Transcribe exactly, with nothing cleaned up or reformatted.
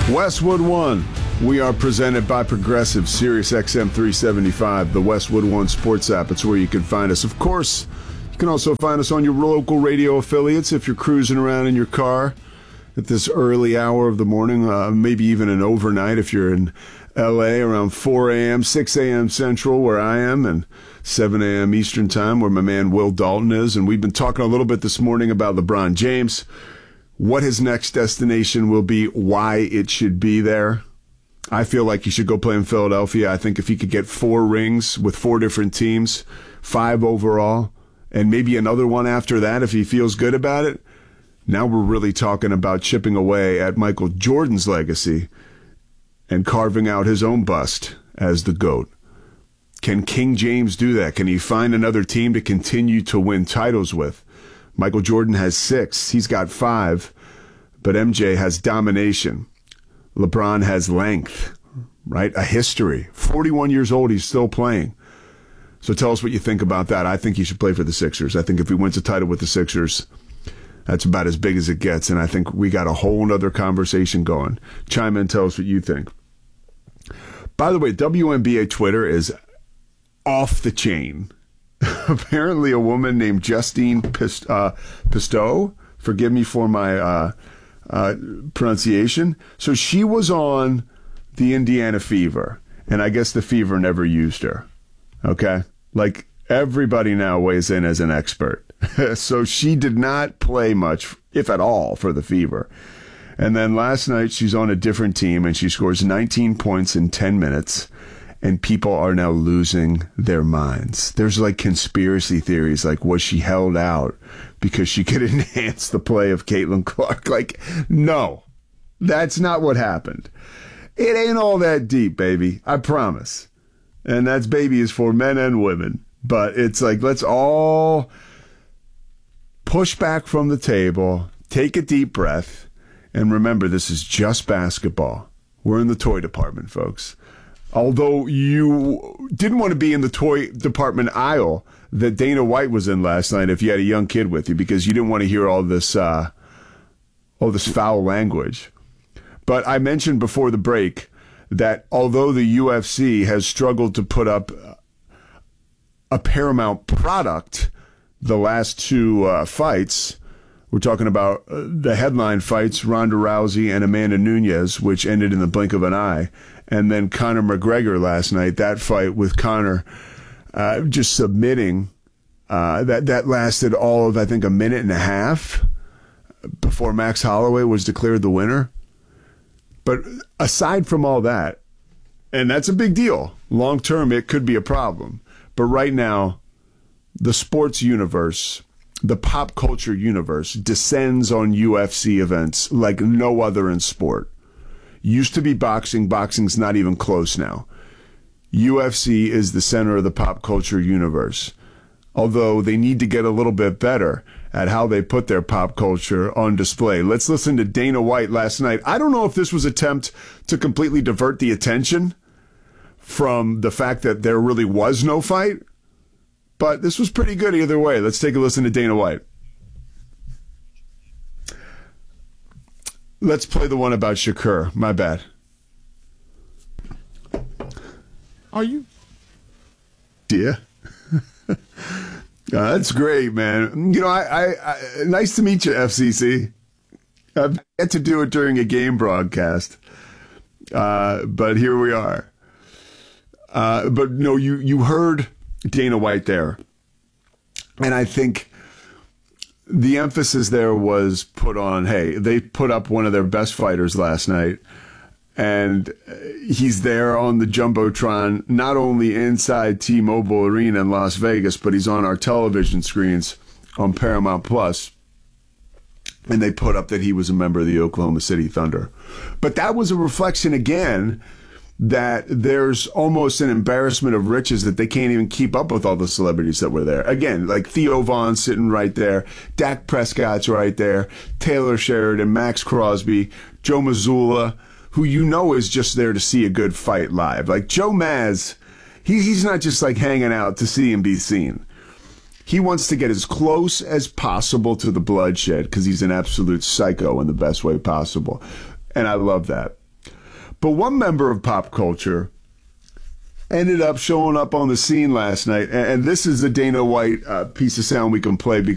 Westwood One. We are presented by Progressive, Sirius X M three seventy-five, the Westwood One Sports app. It's where you can find us. Of course, you can also find us on your local radio affiliates if you're cruising around in your car at this early hour of the morning, uh, maybe even an overnight if you're in L A around four a.m., six a.m. Central where I am, and seven a.m. Eastern Time where my man Will Dalton is. And we've been talking a little bit this morning about LeBron James, what his next destination will be, why it should be there. I feel like he should go play in Philadelphia. I think if he could get four rings with four different teams, five overall, and maybe another one after that if he feels good about it, now we're really talking about chipping away at Michael Jordan's legacy and carving out his own bust as the GOAT. Can King James do that? Can he find another team to continue to win titles with? Michael Jordan has six. He's got five. But M J has domination. LeBron has length, right? A history. forty-one years old, he's still playing. So tell us what you think about that. I think he should play for the Sixers. I think if he wins a title with the Sixers, that's about as big as it gets. And I think we got a whole other conversation going. Chime in, tell us what you think. By the way, W N B A Twitter is off the chain. Apparently a woman named Justine Pist- uh, Pisteau, forgive me for my uh, uh, pronunciation. So she was on the Indiana Fever, and I guess the Fever never used her. Okay? Like, everybody now weighs in as an expert. So she did not play much, if at all, for the Fever. And then last night she's on a different team, and she scores nineteen points in ten minutes. And people are now losing their minds. There's like conspiracy theories, like was she held out because she could enhance the play of Caitlin Clark? Like, no, that's not what happened. It ain't all that deep, baby. I promise. And that's baby is for men and women. But it's like, let's all push back from the table, take a deep breath, and remember, this is just basketball. We're in the toy department, folks. Although you didn't want to be in the toy department aisle that Dana White was in last night if you had a young kid with you, because you didn't want to hear all this uh, all this foul language. But I mentioned before the break that although the U F C has struggled to put up a Paramount product the last two uh, fights, we're talking about uh, the headline fights, Ronda Rousey and Amanda Nunes, which ended in the blink of an eye. And then Conor McGregor last night, that fight with Conor uh, just submitting, uh, that, that lasted all of, I think, a minute and a half before Max Holloway was declared the winner. But aside from all that, and that's a big deal, long term it could be a problem. But right now, the sports universe, the pop culture universe, descends on U F C events like no other in sport. Used to be boxing. Boxing's not even close now. U F C is the center of the pop culture universe. Although they need to get a little bit better at how they put their pop culture on display. Let's listen to Dana White last night. I don't know if this was an attempt to completely divert the attention from the fact that there really was no fight, but this was pretty good either way. Let's take a listen to Dana White. Let's play the one about Shakur. My bad. Are you? Yeah. uh, that's great, man. You know, I, I, I nice to meet you, F C C. I've yet to do it during a game broadcast, uh, but here we are. Uh, but no, you you heard Dana White there, and I think the emphasis there was put on, hey, they put up one of their best fighters last night, and he's there on the Jumbotron, not only inside T-Mobile Arena in Las Vegas, but he's on our television screens on Paramount Plus, and they put up that he was a member of the Oklahoma City Thunder. But that was a reflection, again, that there's almost an embarrassment of riches that they can't even keep up with all the celebrities that were there. Again, like Theo Vaughn sitting right there, Dak Prescott's right there, Taylor Sheridan, Max Crosby, Joe Mazzulla, who you know is just there to see a good fight live. Like Joe Maz, he, he's not just like hanging out to see and be seen. He wants to get as close as possible to the bloodshed because he's an absolute psycho in the best way possible. And I love that. But one member of pop culture ended up showing up on the scene last night, and this is a Dana White uh, piece of sound we can play.